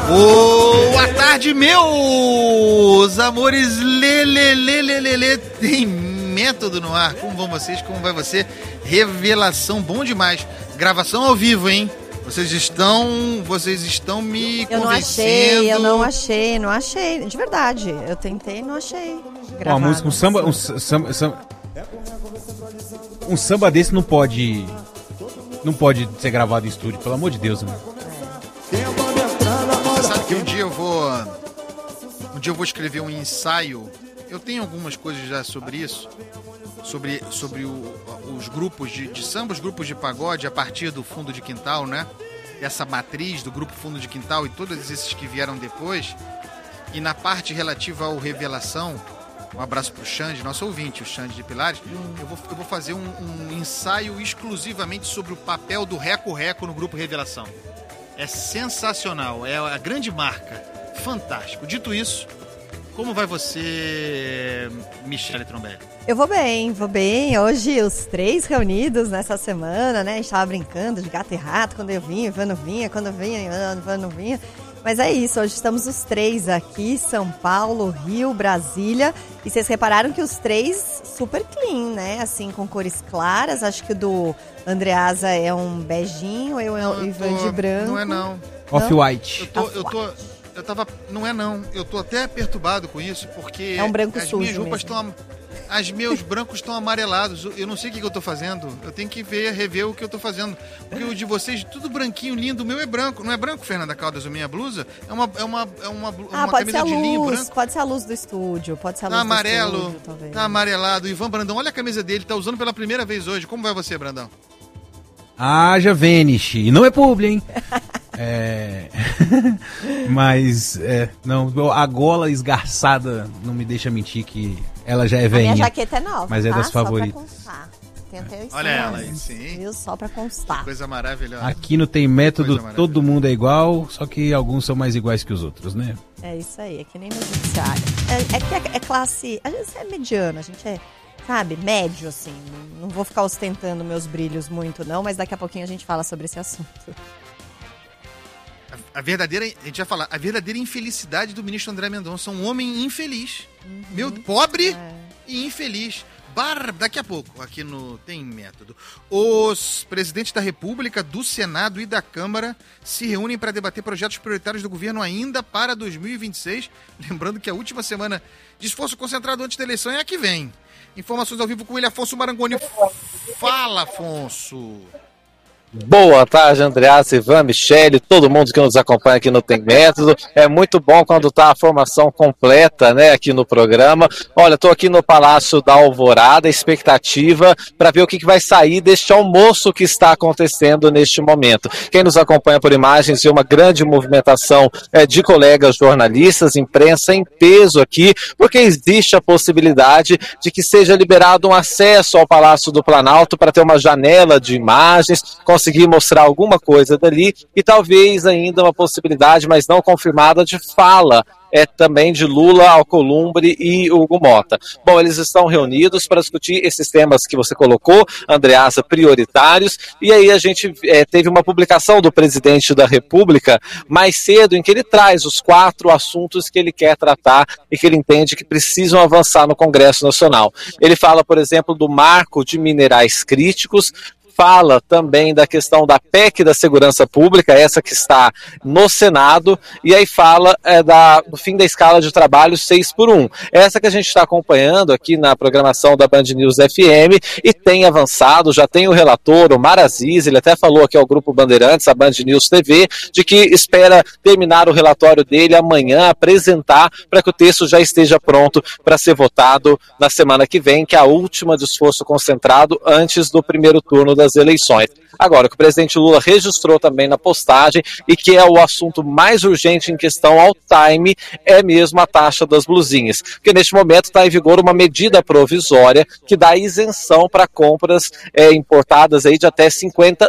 Boa tarde, meus amores. Tem método no ar. Como vão vocês? Como vai você? Revelação, bom demais. Gravação ao vivo, hein? Vocês estão me convencendo. Eu não achei. De verdade, eu tentei e não achei. Uma música, um samba desse não pode ser gravado em estúdio, pelo amor de Deus, né? Você sabe que um dia eu vou escrever um ensaio. Eu tenho algumas coisas já sobre isso, sobre os grupos de samba, os grupos de pagode a partir do fundo de quintal, né? Essa matriz do grupo fundo de quintal e todos esses que vieram depois. E na parte relativa ao Revelação, um abraço pro Xande, nosso ouvinte, o Xande de Pilares. Eu vou fazer um ensaio exclusivamente sobre o papel do Reco-Reco no grupo Revelação. É sensacional, é a grande marca, fantástico. Dito isso, como vai você, Michele Trombelli? Eu vou bem. Hoje os três reunidos nessa semana, né? A gente tava brincando de gato e rato, quando eu vinha, Ivan não vinha, quando eu vinha, Ivan não vinha. Mas é isso, hoje estamos os três aqui, São Paulo, Rio, Brasília. E vocês repararam que os três super clean, né? Assim, com cores claras. Acho que o do Andreasa é um beijinho, o Ivan de branco. Não é não. Off-white. Eu tô até perturbado com isso, porque é um branco sujo minhas roupas meus brancos estão amarelados. Eu não sei o que eu tô fazendo. Eu tenho que rever o que eu tô fazendo. Porque o de vocês, tudo branquinho, lindo. O meu é branco. Não é branco, Fernanda Caldas, a minha blusa? É uma camisa de linho branco. Pode ser a luz do estúdio. Pode ser a luz amarelo, do estúdio, talvez. Tá amarelado. Ivan Brandão, olha a camisa dele. Tá usando pela primeira vez hoje. Como vai você, Brandão? Haja Vênice. E não é publi, hein? Mas, não, a gola esgarçada não me deixa mentir que ela já é velhinha. Minha jaqueta é nova, mas é das favoritas. Só pra constar. Olha ela aí, sim. Viu? Só pra constar. Coisa maravilhosa. Aqui não tem método, todo mundo é igual, só que alguns são mais iguais que os outros, né? É isso aí, é que nem no judiciário. É classe, a gente é mediano, a gente é, sabe, médio, assim. Não vou ficar ostentando meus brilhos muito, não, mas daqui a pouquinho a gente fala sobre esse assunto. A verdadeira infelicidade do ministro André Mendonça, um homem infeliz. Pobre e infeliz. Daqui a pouco, aqui no Tem Método. Os presidentes da República, do Senado e da Câmara se reúnem para debater projetos prioritários do governo ainda para 2026. Lembrando que a última semana de esforço concentrado antes da eleição é a que vem. Informações ao vivo com ele, Afonso Marangoni. Fala, Afonso! Boa tarde, Andreasa, Ivan, Michele, todo mundo que nos acompanha aqui no Tem Método. É muito bom quando tá a formação completa, né, aqui no programa. Olha, estou aqui no Palácio da Alvorada, expectativa para ver o que vai sair deste almoço que está acontecendo neste momento. Quem nos acompanha por imagens vê uma grande movimentação de colegas jornalistas, imprensa em peso aqui, porque existe a possibilidade de que seja liberado um acesso ao Palácio do Planalto para ter uma janela de imagens, conseguir mostrar alguma coisa dali e talvez ainda uma possibilidade, mas não confirmada, de fala também de Lula, Alcolumbre e Hugo Mota. Bom, eles estão reunidos para discutir esses temas que você colocou, Andreasa, prioritários, e aí a gente teve uma publicação do presidente da República mais cedo, em que ele traz os 4 assuntos que ele quer tratar e que ele entende que precisam avançar no Congresso Nacional. Ele fala, por exemplo, do marco de minerais críticos, fala também da questão da PEC da segurança pública, essa que está no Senado, e aí fala do fim da escala de trabalho 6x1. Essa que a gente está acompanhando aqui na programação da Band News FM e tem avançado, já tem o relator, o Mar Aziz, ele até falou aqui ao Grupo Bandeirantes, a Band News TV, de que espera terminar o relatório dele amanhã, apresentar para que o texto já esteja pronto para ser votado na semana que vem, que é a última de esforço concentrado antes do primeiro turno das eleições. Agora, o que o presidente Lula registrou também na postagem e que é o assunto mais urgente em questão ao time é mesmo a taxa das blusinhas, porque neste momento está em vigor uma medida provisória que dá isenção para compras importadas aí de até $50.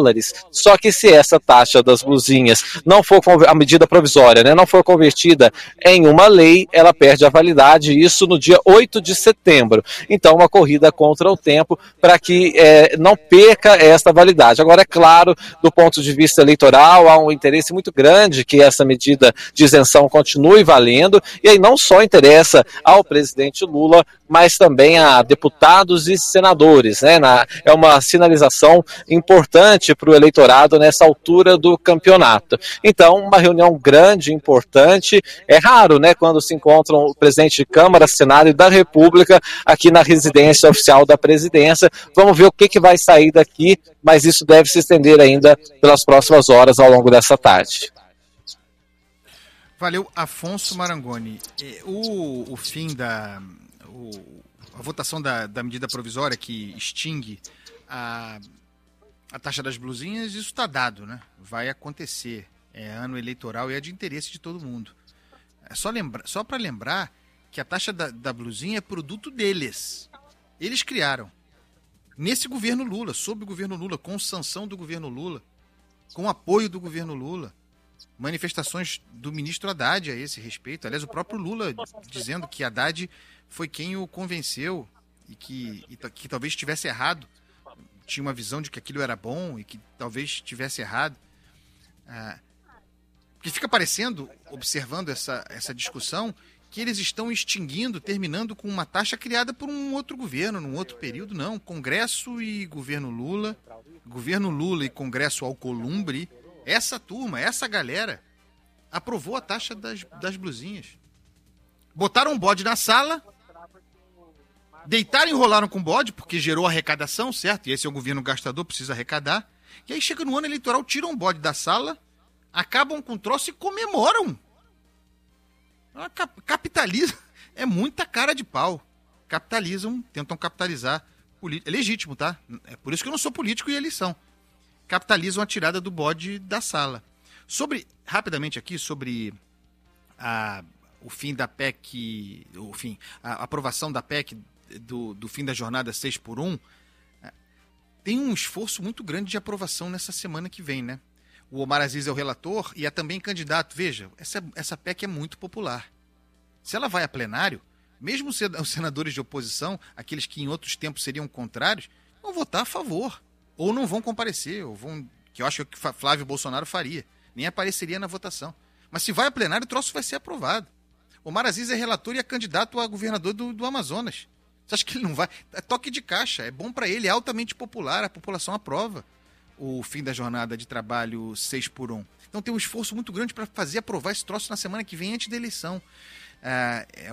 Só que se essa taxa das blusinhas não for, a medida provisória, né, não for convertida em uma lei, ela perde a validade, isso no dia 8 de setembro. Então, uma corrida contra o tempo para que não perca perca esta validade. Agora, é claro, do ponto de vista eleitoral, há um interesse muito grande que essa medida de isenção continue valendo, e aí não só interessa ao presidente Lula, mas também a deputados e senadores, né? É uma sinalização importante para o eleitorado nessa altura do campeonato. Então, uma reunião grande, importante, é raro, né, quando se encontram o presidente de Câmara, Senado e da República aqui na residência oficial da presidência. Vamos ver o que vai sair daqui, mas isso deve se estender ainda pelas próximas horas ao longo dessa tarde. Valeu, Afonso Marangoni. O fim a votação da medida provisória que extingue a taxa das blusinhas, isso está dado, né? Vai acontecer. É ano eleitoral e é de interesse de todo mundo. É só para lembrar que a taxa da blusinha é produto deles. Eles criaram. Nesse governo Lula, sob o governo Lula, com sanção do governo Lula, com apoio do governo Lula. Manifestações do ministro Haddad a esse respeito. Aliás, o próprio Lula dizendo que Haddad foi quem o convenceu e que talvez estivesse errado. Tinha uma visão de que aquilo era bom e que talvez estivesse errado. Porque fica parecendo, observando essa discussão, que eles estão extinguindo, terminando com uma taxa criada por um outro governo, num outro período. Não, Congresso e governo Lula e Congresso Alcolumbre, essa turma, essa galera, aprovou a taxa das blusinhas. Botaram um bode na sala, deitaram e enrolaram com o bode, porque gerou arrecadação, certo? E esse é o governo gastador, precisa arrecadar. E aí chega no ano eleitoral, tiram o bode da sala, acabam com o troço e comemoram. Capitalizam. É muita cara de pau. Capitalizam, tentam capitalizar. É legítimo, tá? É por isso que eu não sou político e eles são. Capitalizam a tirada do bode da sala. Rapidamente aqui, sobre o fim da PEC, a aprovação da PEC do fim da jornada 6x1, tem um esforço muito grande de aprovação nessa semana que vem, né? O Omar Aziz é o relator e é também candidato. Veja, essa PEC é muito popular. Se ela vai a plenário, mesmo os senadores de oposição, aqueles que em outros tempos seriam contrários, vão votar a favor. Ou não vão comparecer, que eu acho que Flávio Bolsonaro faria. Nem apareceria na votação. Mas se vai a plenário, o troço vai ser aprovado. Omar Aziz é relator e é candidato a governador do Amazonas. Você acha que ele não vai? É toque de caixa, é bom para ele, é altamente popular, a população aprova o fim da jornada de trabalho 6x1. Então tem um esforço muito grande para aprovar esse troço na semana que vem, antes da eleição. É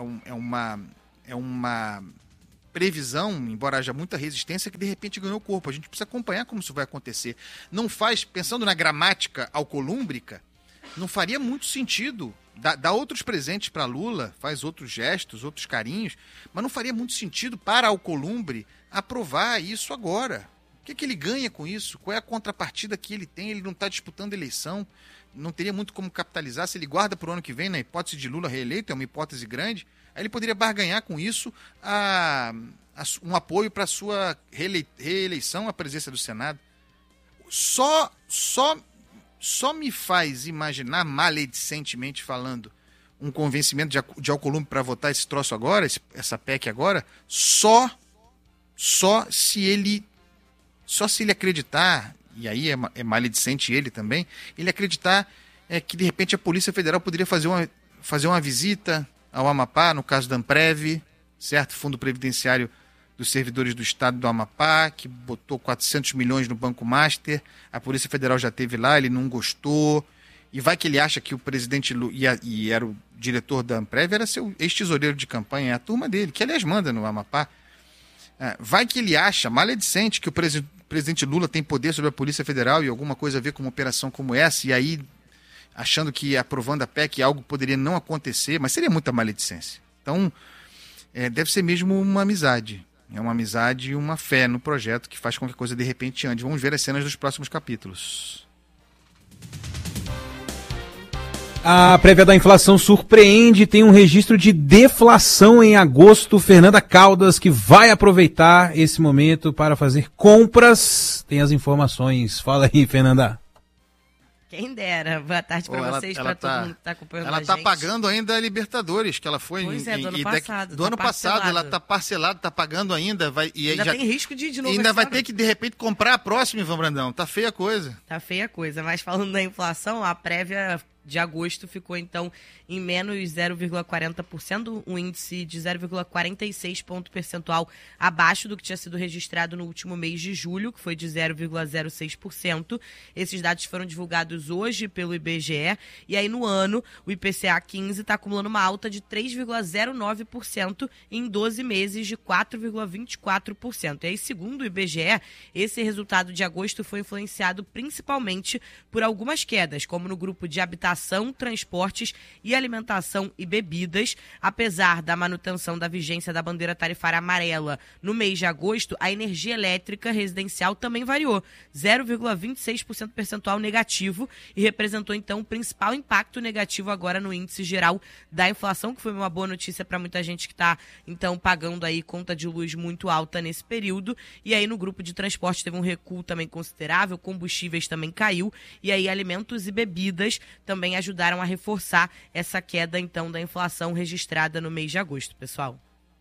uma previsão, embora haja muita resistência, que de repente ganhou corpo. A gente precisa acompanhar como isso vai acontecer. Pensando na gramática alcolúmbrica, não faria muito sentido dar outros presentes para Lula, faz outros gestos, outros carinhos, mas não faria muito sentido para Alcolumbre aprovar isso agora. O que ele ganha com isso? Qual é a contrapartida que ele tem? Ele não está disputando eleição, não teria muito como capitalizar. Se ele guarda para o ano que vem, na hipótese de Lula reeleito, é uma hipótese grande, aí ele poderia barganhar com isso um apoio para a sua reeleição à presidência do Senado. Só me faz imaginar, maledicentemente falando, um convencimento de Alcolumbre para votar esse troço agora, essa PEC agora, só se ele acreditar, e aí é maledicente ele também, ele acreditar que de repente a Polícia Federal poderia fazer uma visita ao Amapá, no caso da Amprev, certo? Fundo Previdenciário dos Servidores do Estado do Amapá, que botou 400 milhões no Banco Master, a Polícia Federal já esteve lá, ele não gostou, e vai que ele acha que o presidente Lula, e era o diretor da Amprev, era seu ex-tesoureiro de campanha, é a turma dele, que aliás manda no Amapá. Vai que ele acha, maledicente, que o presidente Lula tem poder sobre a Polícia Federal e alguma coisa a ver com uma operação como essa, e aí achando que aprovando a PEC algo poderia não acontecer, mas seria muita maledicência. Então, deve ser mesmo uma amizade. É uma amizade e uma fé no projeto que faz com que a coisa de repente ande. Vamos ver as cenas dos próximos capítulos. A prévia da inflação surpreende, tem um registro de deflação em agosto. Fernanda Caldas, que vai aproveitar esse momento para fazer compras, tem as informações. Fala aí, Fernanda. Quem dera. Boa tarde para vocês, para todo mundo que está acompanhando a gente. Ela está pagando ainda a Libertadores, que ela foi... Pois é, do ano passado. Do ano passado, ela está parcelada, está pagando ainda. Ainda tem risco de novo. Ainda vai ter que, de repente, comprar a próxima, Ivan Brandão. Tá feia a coisa. Tá feia a coisa. Mas falando da inflação, a prévia de agosto ficou, então, em menos 0,40%, um índice de 0,46 ponto percentual abaixo do que tinha sido registrado no último mês de julho, que foi de 0,06%. Esses dados foram divulgados hoje pelo IBGE. E aí, no ano, o IPCA 15 está acumulando uma alta de 3,09% em 12 meses de 4,24%. E aí, segundo o IBGE, esse resultado de agosto foi influenciado principalmente por algumas quedas, como no grupo de habitação, transportes e alimentação e bebidas. Apesar da manutenção da vigência da bandeira tarifária amarela no mês de agosto, a energia elétrica residencial também variou, 0,26% percentual negativo, e representou então o principal impacto negativo agora no índice geral da inflação, que foi uma boa notícia para muita gente que está então pagando aí conta de luz muito alta nesse período. E aí no grupo de transporte teve um recuo também considerável, combustíveis também caiu, e aí alimentos e bebidas também ajudaram a reforçar essa queda, então, da inflação registrada no mês de agosto, pessoal.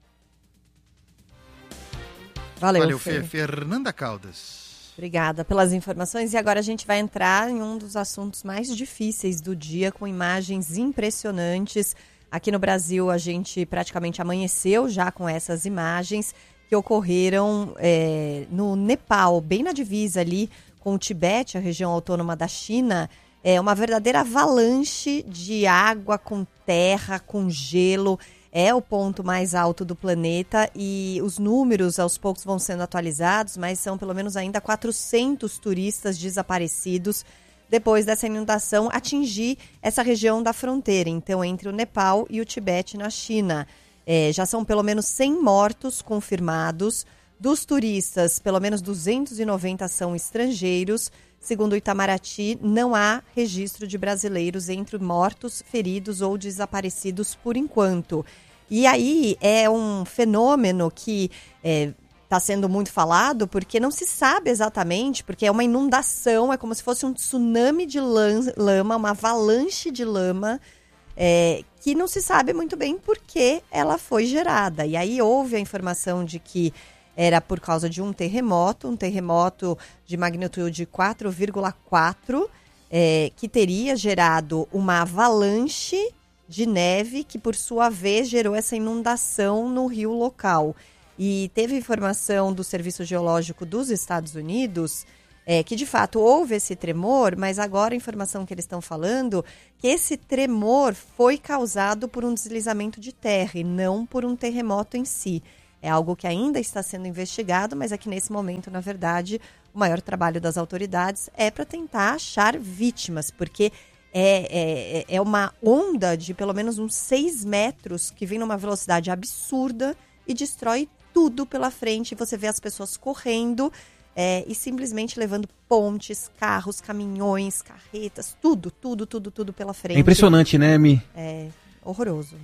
Valeu, Fê. Fernanda Caldas. Obrigada pelas informações. E agora a gente vai entrar em um dos assuntos mais difíceis do dia, com imagens impressionantes. Aqui no Brasil, a gente praticamente amanheceu já com essas imagens que ocorreram no Nepal, bem na divisa ali com o Tibete, a região autônoma da China. É uma verdadeira avalanche de água com terra, com gelo. É o ponto mais alto do planeta e os números aos poucos vão sendo atualizados, mas são pelo menos ainda 400 turistas desaparecidos depois dessa inundação atingir essa região da fronteira, então entre o Nepal e o Tibete na China. Já são pelo menos 100 mortos confirmados. Dos turistas, pelo menos 290 são estrangeiros. Segundo o Itamaraty, não há registro de brasileiros entre mortos, feridos ou desaparecidos por enquanto. E aí é um fenômeno que está sendo muito falado porque não se sabe exatamente, porque é uma inundação, é como se fosse um tsunami de lama, uma avalanche de lama, que não se sabe muito bem por que ela foi gerada. E aí houve a informação de que era por causa de um terremoto de magnitude 4,4, que teria gerado uma avalanche de neve que, por sua vez, gerou essa inundação no rio local. E teve informação do Serviço Geológico dos Estados Unidos que, de fato, houve esse tremor, mas agora a informação que eles estão falando que esse tremor foi causado por um deslizamento de terra e não por um terremoto em si. É algo que ainda está sendo investigado, mas é que nesse momento, na verdade, o maior trabalho das autoridades é para tentar achar vítimas, porque é uma onda de pelo menos uns 6 metros que vem numa velocidade absurda e destrói tudo pela frente. Você vê as pessoas correndo e simplesmente levando pontes, carros, caminhões, carretas, tudo pela frente. É impressionante, né, Mi? É horroroso.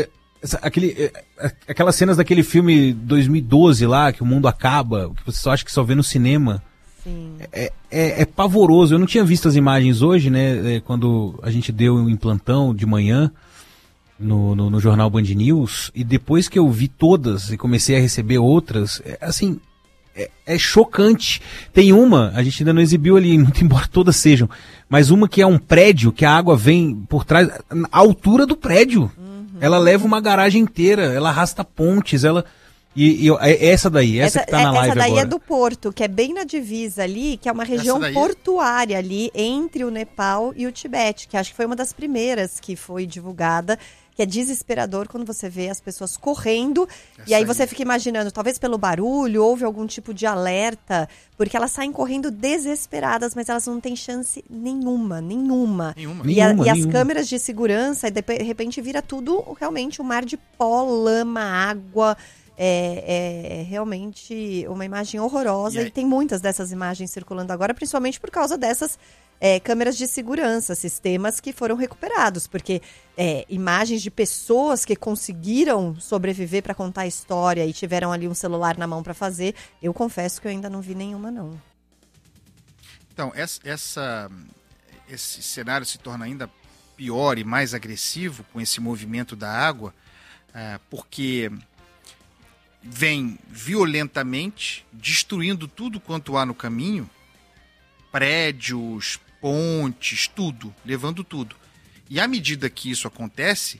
Aquelas cenas daquele filme 2012 lá, que o mundo acaba, que você só acha que só vê no cinema. Sim. É pavoroso. Eu não tinha visto as imagens hoje, né? Quando a gente deu em plantão de manhã no jornal Band News, e depois que eu vi todas e comecei a receber outras, é chocante. Tem uma, a gente ainda não exibiu ali, muito embora todas sejam, mas uma que é um prédio, que a água vem por trás, à altura do prédio. Ela leva uma garagem inteira, ela arrasta pontes, essa daí, essa que tá na live agora. Essa daí é do Porto, que é bem na divisa ali, que é uma região portuária ali, entre o Nepal e o Tibete, que acho que foi uma das primeiras que foi divulgada, que é desesperador quando você vê as pessoas correndo, e aí você fica imaginando, talvez pelo barulho, houve algum tipo de alerta, porque elas saem correndo desesperadas, mas elas não têm chance nenhuma. E as câmeras de segurança, e de repente vira tudo realmente um mar de pó, lama, água. É realmente uma imagem horrorosa, e tem muitas dessas imagens circulando agora, principalmente por causa dessas câmeras de segurança, sistemas que foram recuperados, porque imagens de pessoas que conseguiram sobreviver para contar a história e tiveram ali um celular na mão para fazer, eu confesso que eu ainda não vi nenhuma, não. Então, esse cenário se torna ainda pior e mais agressivo com esse movimento da água, porque vem violentamente destruindo tudo quanto há no caminho, prédios, pontes, tudo, levando tudo. E à medida que isso acontece,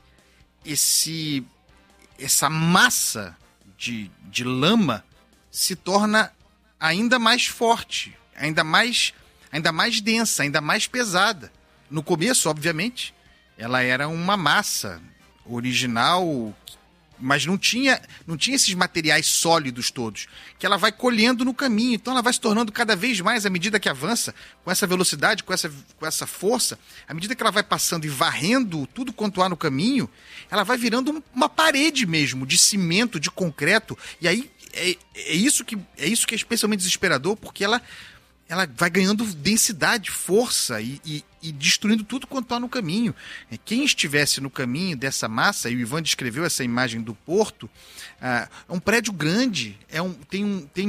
essa massa de lama se torna ainda mais forte, ainda mais densa, ainda mais pesada. No começo, obviamente, ela era uma massa original, mas não tinha esses materiais sólidos todos, que ela vai colhendo no caminho. Então ela vai se tornando cada vez mais, à medida que avança, com essa velocidade, com essa força, à medida que ela vai passando e varrendo tudo quanto há no caminho, ela vai virando uma parede mesmo, de cimento, de concreto. E aí é isso que é especialmente desesperador, porque ela vai ganhando densidade, força e destruindo tudo quanto há no caminho. Quem estivesse no caminho dessa massa, e o Ivan descreveu essa imagem do porto, é um prédio grande, tem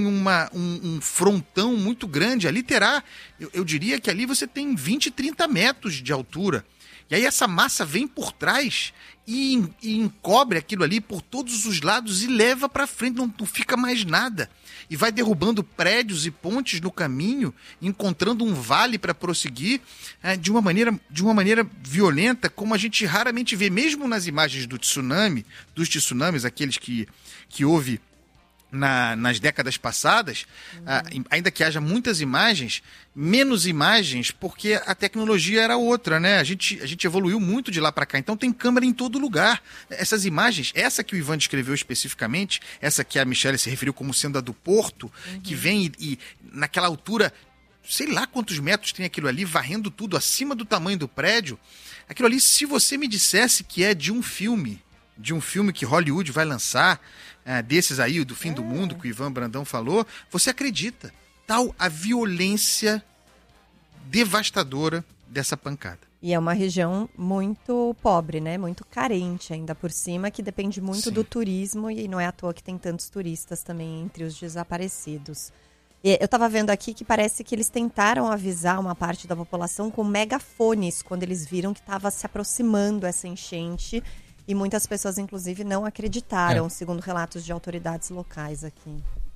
um frontão muito grande. Ali terá, eu diria que ali você tem 20, 30 metros de altura. E aí essa massa vem por trás e encobre aquilo ali por todos os lados e leva para frente, não fica mais nada. E vai derrubando prédios e pontes no caminho, encontrando um vale para prosseguir de uma maneira violenta, como a gente raramente vê, mesmo nas imagens dos tsunamis, aqueles que houve nas décadas passadas, ainda que haja muitas imagens, menos imagens, porque a tecnologia era outra, né? A gente evoluiu muito de lá para cá, então tem câmera em todo lugar. Essas imagens, essa que o Ivan descreveu especificamente, essa que a Michelle se referiu como sendo a do porto, que vem e naquela altura, sei lá quantos metros tem aquilo ali, varrendo tudo acima do tamanho do prédio, aquilo ali, se você me dissesse que é de um filme que Hollywood vai lançar, desses aí, do fim do mundo, que o Ivan Brandão falou, você acredita. Tal a violência devastadora dessa pancada. E é uma região muito pobre, né? Muito carente ainda por cima, que depende muito do turismo, e não é à toa que tem tantos turistas também entre os desaparecidos. E eu estava vendo aqui que parece que eles tentaram avisar uma parte da população com megafones quando eles viram que estava se aproximando essa enchente. E muitas pessoas, inclusive, não acreditaram, segundo relatos de autoridades locais aqui.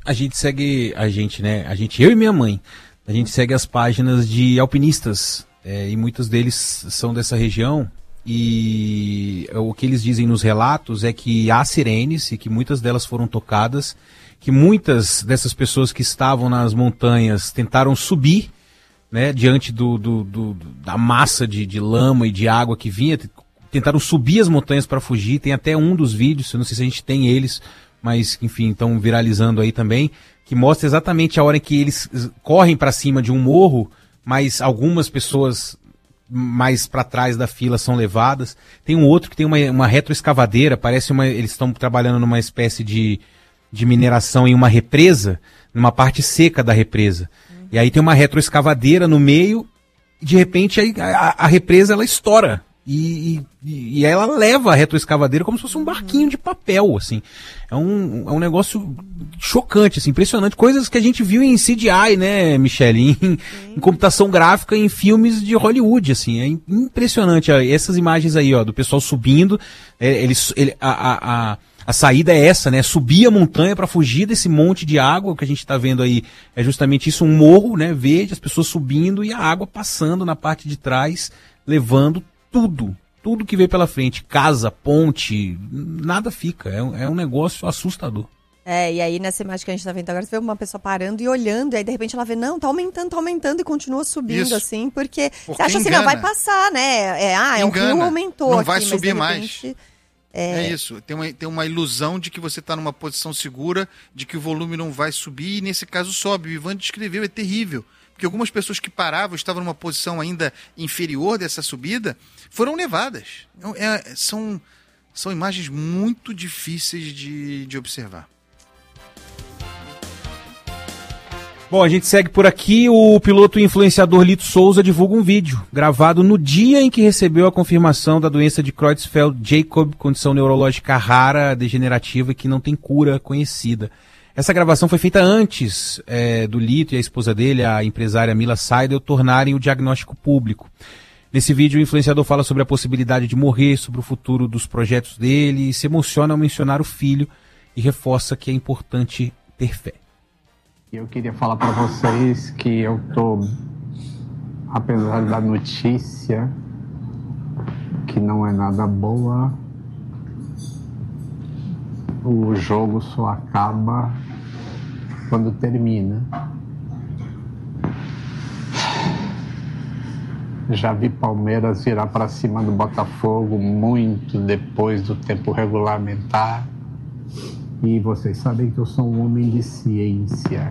Eu e minha mãe, a gente segue as páginas de alpinistas, e muitos deles são dessa região, e o que eles dizem nos relatos é que há sirenes e que muitas delas foram tocadas, que muitas dessas pessoas que estavam nas montanhas tentaram subir, né, diante da massa de lama e de água que vinha, tentaram subir as montanhas para fugir. Tem até um dos vídeos, eu não sei se a gente tem eles, mas enfim, estão viralizando aí também, que mostra exatamente a hora em que eles correm para cima de um morro, mas algumas pessoas mais para trás da fila são levadas. Tem um outro que tem uma retroescavadeira, eles estão trabalhando numa espécie de mineração em uma represa, numa parte seca da represa. E aí tem uma retroescavadeira no meio, e de repente a represa ela estoura. E ela leva a retroescavadeira como se fosse um barquinho de papel, assim. É um negócio chocante, assim, impressionante. Coisas que a gente viu em CGI, né, Michelle? Em computação gráfica, em filmes de Hollywood, assim. É impressionante. Essas imagens aí, ó, do pessoal subindo. A saída é essa, né? Subir a montanha para fugir desse monte de água. O que a gente está vendo aí é justamente isso, um morro, né, verde, as pessoas subindo e a água passando na parte de trás, levando tudo que veio pela frente, casa, ponte, nada fica, é um negócio assustador. E aí nessa imagem que a gente tá vendo agora, você vê uma pessoa parando e olhando, e aí de repente ela vê, não, tá aumentando e continua subindo. Isso. Assim, porque você acha assim, não, vai passar, né, o rio aumentou não aqui, vai subir mas mais. É isso, tem uma ilusão de que você está numa posição segura, de que o volume não vai subir, e nesse caso sobe. O Ivan descreveu, é terrível. Porque algumas pessoas que paravam, estavam numa posição ainda inferior dessa subida, foram levadas. São imagens muito difíceis de observar. Bom, a gente segue por aqui. O piloto e influenciador Lito Souza divulga um vídeo gravado no dia em que recebeu a confirmação da doença de Creutzfeldt-Jakob, condição neurológica rara, degenerativa e que não tem cura conhecida. Essa gravação foi feita antes do Lito e a esposa dele, a empresária Mila Seidel, tornarem o diagnóstico público. Nesse vídeo, o influenciador fala sobre a possibilidade de morrer, sobre o futuro dos projetos dele e se emociona ao mencionar o filho e reforça que é importante ter fé. Eu queria falar para vocês que eu tô, apesar da notícia, que não é nada boa, o jogo só acaba quando termina. Já vi Palmeiras virar para cima do Botafogo muito depois do tempo regulamentar. E vocês sabem que eu sou um homem de ciência.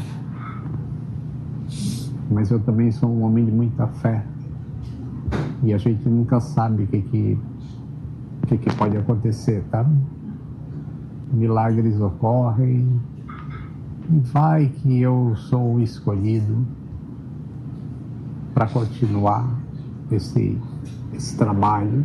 Mas eu também sou um homem de muita fé. E a gente nunca sabe o que pode acontecer, tá? Milagres ocorrem. E vai que eu sou o escolhido para continuar esse trabalho.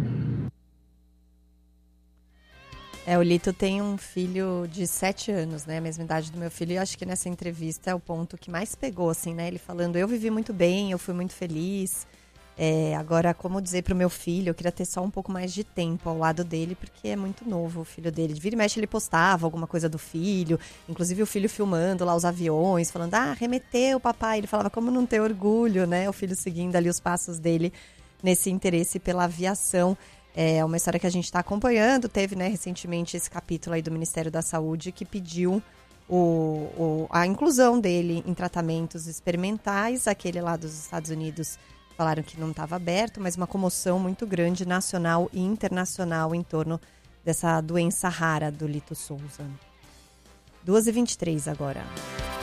O Lito tem um filho de 7 anos, né? A mesma idade do meu filho. E acho que nessa entrevista é o ponto que mais pegou, assim, né? Ele falando, eu vivi muito bem, eu fui muito feliz. Agora, como dizer pro meu filho, eu queria ter só um pouco mais de tempo ao lado dele, porque é muito novo o filho dele. De vira e mexe ele postava alguma coisa do filho, inclusive o filho filmando lá os aviões, falando, remeteu papai. Ele falava, como não ter orgulho, né? O filho seguindo ali os passos dele nesse interesse pela aviação. É uma história que a gente está acompanhando. Teve, né, recentemente esse capítulo aí do Ministério da Saúde que pediu a inclusão dele em tratamentos experimentais. Aquele lá dos Estados Unidos falaram que não estava aberto, mas uma comoção muito grande nacional e internacional em torno dessa doença rara do Lito Souza. 2h23 agora.